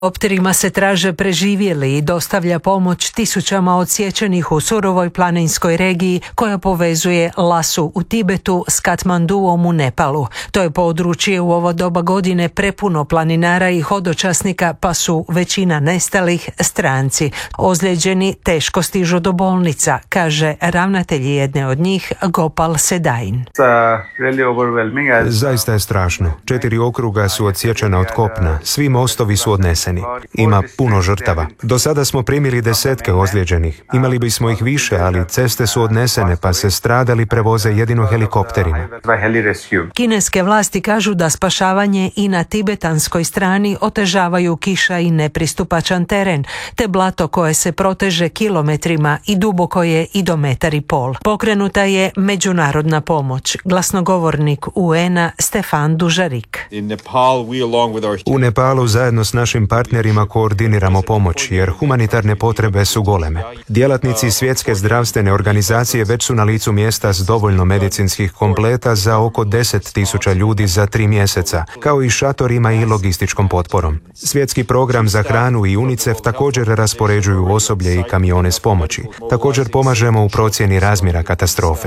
Helikopterima se traže preživjeli i dostavlja pomoć tisućama odsječenih u surovoj planinskoj regiji koja povezuje Lasu u Tibetu s Katmanduom u Nepalu. To je područje u ovo doba godine prepuno planinara i hodočasnika, pa su većina nestalih stranci. Ozlijeđeni teško stižu do bolnica, kaže ravnatelj jedne od njih, Gopal Sedain. Zaista je strašno. 4 okruga su odsječena od kopna, svi mostovi su odneseni. Ima puno žrtava. Do sada smo primili desetke ozlijeđenih. Imali bismo ih više, ali ceste su odnesene, pa se stradali prevoze jedino helikopterima. Kineske vlasti kažu da spašavanje i na tibetanskoj strani otežavaju kiša i nepristupačan teren, te blato koje se proteže kilometrima i duboko je i do 1,5 metra. Pokrenuta je međunarodna pomoć. Glasnogovornik UN-a Stefan Dužarik. U Nepalu zajedno s našim partnerima koordiniramo pomoć, jer humanitarne potrebe su goleme. Djelatnici Svjetske zdravstvene organizacije već su na licu mjesta s dovoljno medicinskih kompleta za oko 10.000 ljudi za 3 mjeseca, kao i šatorima i logističkom potporom. Svjetski program za hranu i UNICEF također raspoređuju osoblje i kamione s pomoći. Također pomažemo u procjeni razmjera katastrofe.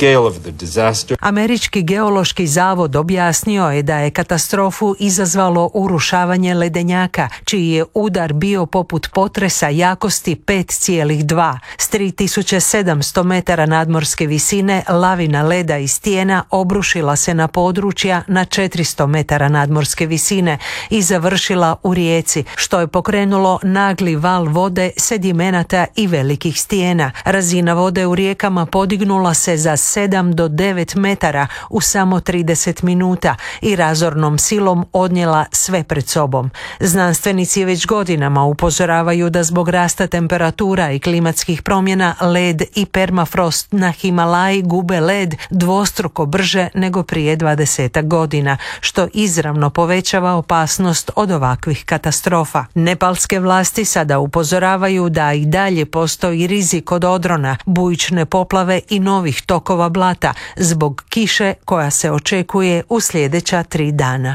Američki geološki zavod objasnio je da je katastrofu izazvalo urušavanje ledenjaka, čiji je udar bio poput potresa jakosti 5,2. S 3700 metara nadmorske visine lavina leda i stijena obrušila se na područja na 400 metara nadmorske visine i završila u rijeci, što je pokrenulo nagli val vode, sedimenata i velikih stijena. Razina vode u rijekama podignula se za 7 do 9 metara u samo 30 minuta i razornom silom odnijela sve pred sobom. Znanstvenici već godinama upozoravaju da zbog rasta temperatura i klimatskih promjena led i permafrost na Himalaji gube led dvostruko brže nego prije 20 godina, što izravno povećava opasnost od ovakvih katastrofa. Nepalske vlasti sada upozoravaju da i dalje postoji rizik od odrona, bujične poplave i novih tokova blata zbog kiše koja se očekuje u sljedeća 3 dana.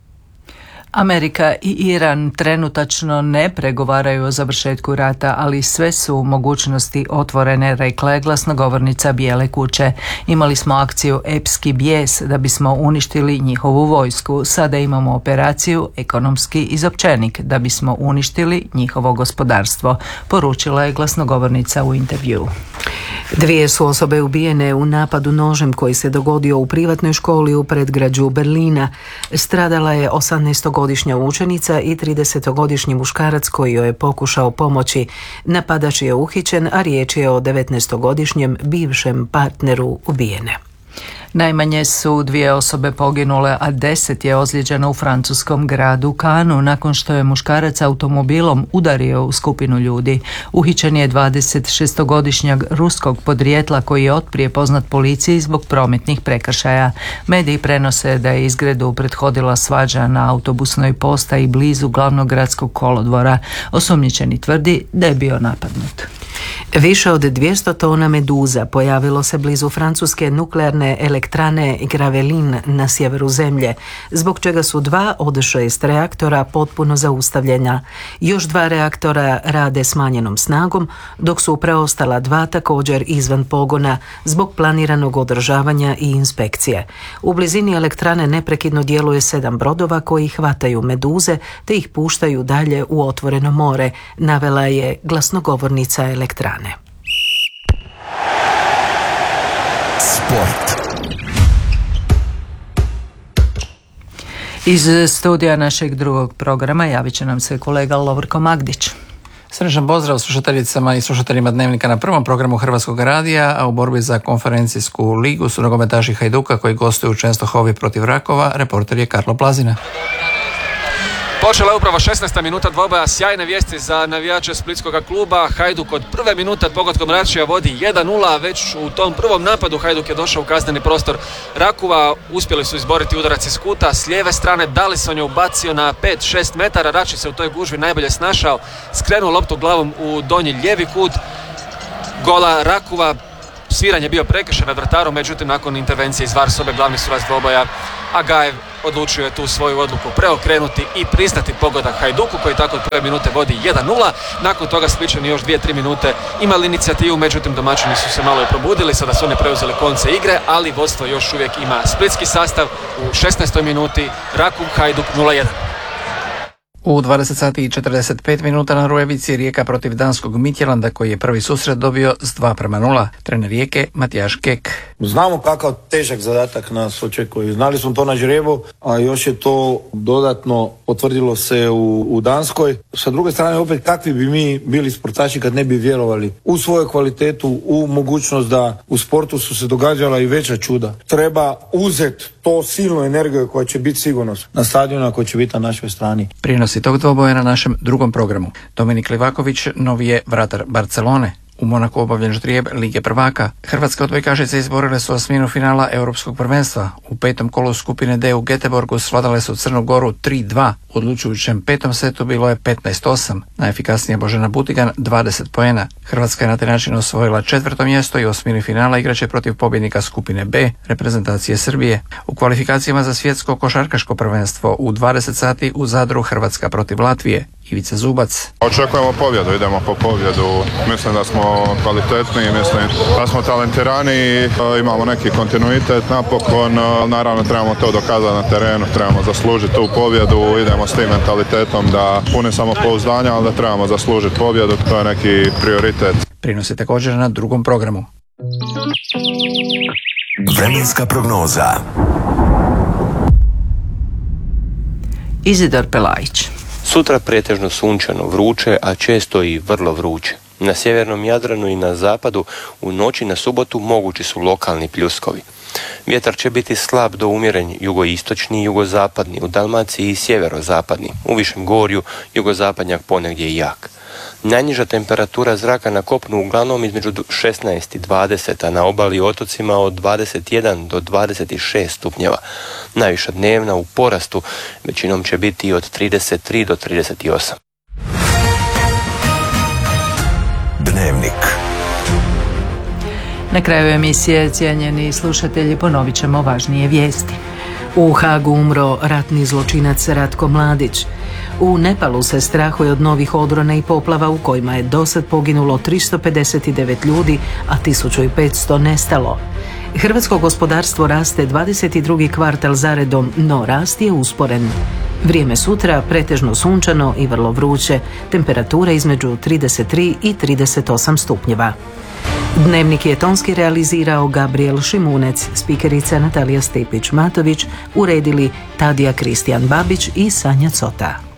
Amerika i Iran trenutačno ne pregovaraju o završetku rata, ali sve su mogućnosti otvorene, rekla je glasnogovornica Bijele kuće. Imali smo akciju Epski bijes da bismo uništili njihovu vojsku. Sada imamo operaciju Ekonomski izopćenik da bismo uništili njihovo gospodarstvo, poručila je glasnogovornica u intervjuu. 2 su osobe ubijene u napadu nožem koji se dogodio u privatnoj školi u predgrađu Berlina. Stradala je 18-godišnja učenica i 30-godišnji muškarac koji joj je pokušao pomoći. Napadač je uhićen, a riječ je o 19-godišnjem bivšem partneru ubijene. Najmanje su 2 osobe poginule, a 10 je ozlijeđeno u francuskom gradu Cannesu nakon što je muškarac automobilom udario u skupinu ljudi. Uhićen je 26-godišnjak ruskog podrijetla koji je otprije poznat policiji zbog prometnih prekršaja. Mediji prenose da je izgredu prethodila svađa na autobusnoj postaji blizu glavnog gradskog kolodvora. Osumnjičeni tvrdi da je bio napadnut. Više od 200 tona meduza pojavilo se blizu francuske nuklearne elektrane Gravelin na sjeveru zemlje, zbog čega su 2 od 6 reaktora potpuno zaustavljena. Još 2 reaktora rade smanjenom snagom, dok su preostala 2 također izvan pogona zbog planiranog održavanja i inspekcije. U blizini elektrane neprekidno djeluje 7 brodova koji hvataju meduze te ih puštaju dalje u otvoreno more, navela je glasnogovornica elektrane. Sport. Iz studija našeg drugog programa javit će nam se kolega Lovrko Magdić. Srečan pozdrav slušateljicama i slušateljima Dnevnika na prvom programu Hrvatskog radija, a u borbi za konferencijsku ligu su nogometaši Hajduka koji gostuju u Čenstohovi protiv Rakova. Reporter je Karlo Plazina. Počela je upravo 16. minuta dvoboja, sjajne vijesti za navijače splitskog kluba. Hajduk od prve minute pogotkom Račija vodi 1-0, a već u tom prvom napadu Hajduk je došao u kazneni prostor Rakova. Uspjeli su izboriti udarac iz kuta, s lijeve strane Dalison je ubacio na 5-6 metara, Rači se u toj gužvi najbolje snašao, skrenuo loptu glavom u donji lijevi kut gola Rakova. Sviranje bio prekršen nad vratarom, međutim nakon intervencije iz VAR sobe glavni sudac dvoboja Agajev odlučio je tu svoju odluku preokrenuti i priznati pogodak Hajduku koji tako od prve minute vodi 1-0. Nakon toga Splićani još 2-3 minute imali inicijativu, međutim domaćini su se malo probudili, sada su oni preuzeli konce igre, ali vodstvo još uvijek ima splitski sastav. U 16. minuti Rakum Hajduk 0-1. U 20 sati i 45 minuta na Rujevici Rijeka protiv danskog Midtjylanda koji je prvi susret dobio s 2:0. Trener Rijeke Matijaš Kek. Znamo kakav težak zadatak nas očekuje. Znali smo to na žrebu, a još je to dodatno potvrdilo se u Danskoj. Sa druge strane opet kakvi bi mi bili sportaši kad ne bi vjerovali u svoju kvalitetu, u mogućnost da u sportu su se događala i veća čuda. Treba uzeti to silnu energiju koja će biti sigurnost na stadionu koja će biti na našoj strani. Prinosi tog dvoboja na našem drugom programu. Dominik Livaković novi je vratar Barcelone. U Monaku obavljen ždrijeb Lige prvaka. Hrvatske odbojkašice izborile su osminu finala Europskog prvenstva. U 5. kolu skupine D u Göteborgu svladale su Crnu Goru 3:2. U odlučujućem 5. setu bilo je 15:8. Najefikasnija Božena Butigan 20 poena. Hrvatska je na taj način osvojila 4. mjesto i osmini finala igraće protiv pobjednika skupine B, reprezentacije Srbije. U kvalifikacijama za svjetsko košarkaško prvenstvo u 20 sati u Zadru Hrvatska protiv Latvije. Ivica Zubac. Očekujemo pobjedu, idemo po pobjedu. Mislim da smo kvalitetni, mislim da smo talentirani, imamo neki kontinuitet napokon. Naravno trebamo to dokazati na terenu, trebamo zaslužiti tu pobjedu, idemo s tim mentalitetom da puni samopouzdanja, ali da trebamo zaslužiti pobjedu, to je neki prioritet. Prinosi također na drugom programu. Vremenska prognoza. Izidor Pelajić. Sutra pretežno sunčano, vruće, a često i vrlo vruće. Na sjevernom Jadranu i na zapadu u noći na subotu mogući su lokalni pljuskovi. Vjetar će biti slab do umjeren jugoistočni i jugozapadni, u Dalmaciji i sjeverozapadni, u Višem Gorju jugozapadnjak ponegdje i jak. Najniža temperatura zraka na kopnu uglavnom između 16 i 20, a na obali i otocima od 21 do 26 stupnjeva. Najviša dnevna u porastu većinom će biti od 33 do 38. Dnevnik. Na kraju emisije, cijenjeni slušatelji, ponovit ćemo važnije vijesti. U Hagu umro ratni zločinac Ratko Mladić. U Nepalu se strahuje od novih odrona i poplava u kojima je dosad poginulo 359 ljudi, a 1500 nestalo. Hrvatsko gospodarstvo raste 22. kvartal zaredom, no rast je usporen. Vrijeme sutra pretežno sunčano i vrlo vruće, temperatura između 33 i 38 stupnjeva. Dnevnik je tonski realizirao Gabriel Šimunec, spikerica Natalija Stepić-Matović, uredili Tadija Kristijan Babić i Sanja Cota.